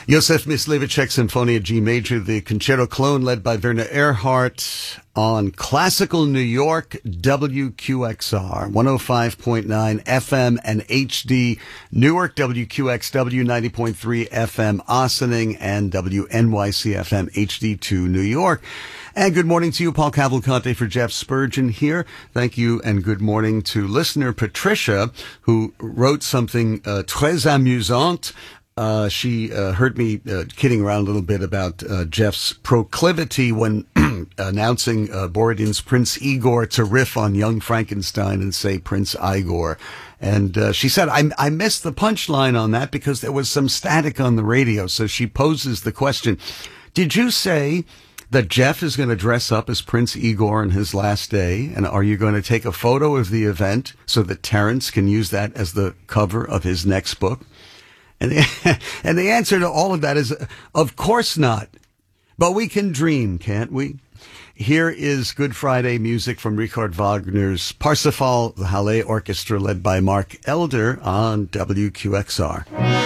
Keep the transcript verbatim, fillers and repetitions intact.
Josef Myslivicek Symphonia G Major, the Concerto Clone led by Werner Erhardt on Classical New York, W Q X R, one oh five point nine F M and H D, Newark, W Q X W ninety point three F M, Ossining, and W N Y C F M H D two New York. And good morning to you, Paul Cavalcante for Jeff Spurgeon here. Thank you, and good morning to listener Patricia, who wrote something uh, très amusant. Uh, she uh, heard me uh, kidding around a little bit about uh, Jeff's proclivity when announcing uh, Borodin's Prince Igor to riff on Young Frankenstein and say Prince Igor. And uh, she said, I, I missed the punchline on that because there was some static on the radio. So she poses the question, did you say that Jeff is going to dress up as Prince Igor on his last day? And are you going to take a photo of the event so that Terrence can use that as the cover of his next book? And the, and the answer to all of that is, of course not. But we can dream, can't we? Here is Good Friday music from Richard Wagner's Parsifal, the Halle Orchestra led by Mark Elder on W Q X R.